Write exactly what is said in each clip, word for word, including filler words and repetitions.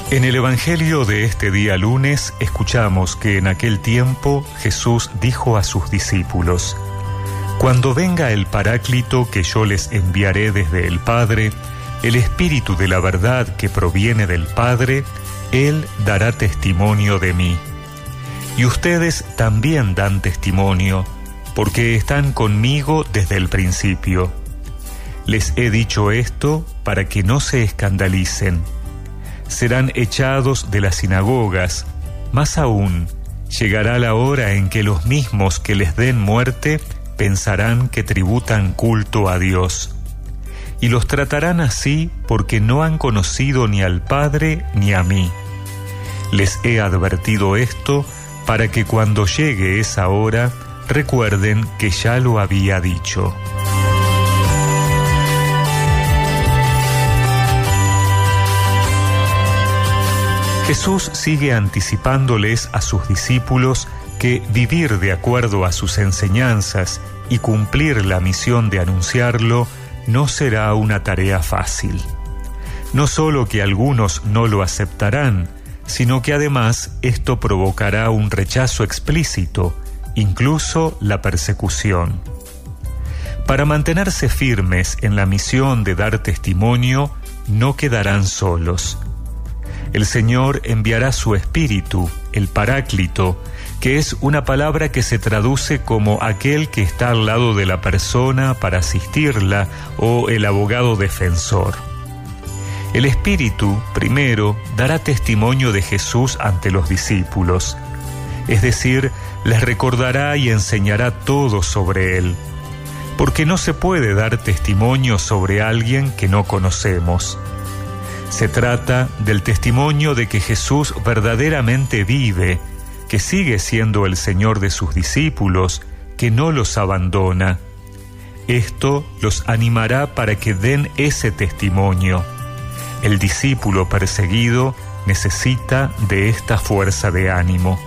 En el Evangelio de este día lunes escuchamos que en aquel tiempo Jesús dijo a sus discípulos: Cuando venga el Paráclito que yo les enviaré desde el Padre, el Espíritu de la verdad que proviene del Padre, Él dará testimonio de mí. Y ustedes también dan testimonio, porque están conmigo desde el principio. Les he dicho esto para que no se escandalicen. Serán echados de las sinagogas, más aún, llegará la hora en que los mismos que les den muerte pensarán que tributan culto a Dios. Y los tratarán así porque no han conocido ni al Padre ni a mí. Les he advertido esto para que cuando llegue esa hora recuerden que ya lo había dicho. Jesús sigue anticipándoles a sus discípulos que vivir de acuerdo a sus enseñanzas y cumplir la misión de anunciarlo no será una tarea fácil. No solo que algunos no lo aceptarán, sino que además esto provocará un rechazo explícito, incluso la persecución. Para mantenerse firmes en la misión de dar testimonio, no quedarán solos. El Señor enviará su Espíritu, el Paráclito, que es una palabra que se traduce como aquel que está al lado de la persona para asistirla o el abogado defensor. El Espíritu, primero, dará testimonio de Jesús ante los discípulos, es decir, les recordará y enseñará todo sobre Él, porque no se puede dar testimonio sobre alguien que no conocemos. Se trata del testimonio de que Jesús verdaderamente vive, que sigue siendo el Señor de sus discípulos, que no los abandona. Esto los animará para que den ese testimonio. El discípulo perseguido necesita de esta fuerza de ánimo.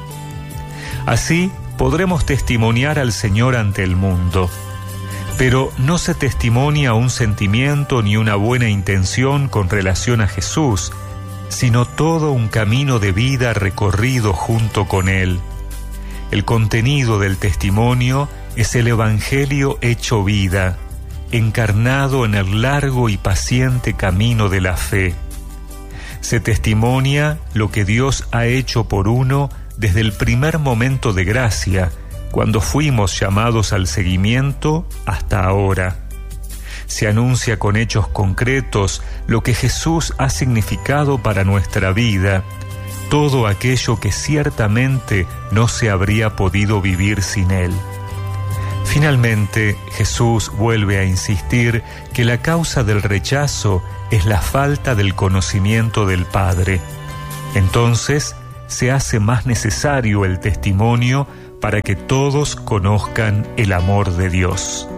Así podremos testimoniar al Señor ante el mundo. Pero no se testimonia un sentimiento ni una buena intención con relación a Jesús, sino todo un camino de vida recorrido junto con Él. El contenido del testimonio es el Evangelio hecho vida, encarnado en el largo y paciente camino de la fe. Se testimonia lo que Dios ha hecho por uno desde el primer momento de gracia, cuando fuimos llamados al seguimiento hasta ahora. Se anuncia con hechos concretos lo que Jesús ha significado para nuestra vida, todo aquello que ciertamente no se habría podido vivir sin Él. Finalmente, Jesús vuelve a insistir que la causa del rechazo es la falta del conocimiento del Padre. Entonces, se hace más necesario el testimonio para que todos conozcan el amor de Dios.